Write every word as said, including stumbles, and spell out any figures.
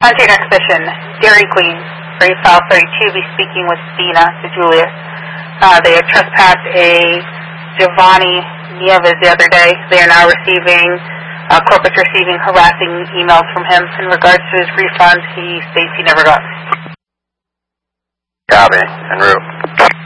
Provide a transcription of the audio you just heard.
Contact Exhibition, Dairy Queen, Brave File thirty-two, be speaking with Dina DeJulius. Uh, they had trespassed a Giovanni Nieves the other day. They are now receiving, uh, corporate's receiving harassing emails from him in regards to his refund he states he never got. Copy, en route.